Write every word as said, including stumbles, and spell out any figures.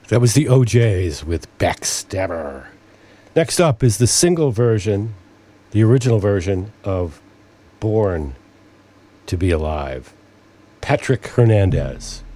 That was the O Js with Backstabber. Next up is the single version, the original version of Born to Be Alive. Patrick Hernandez.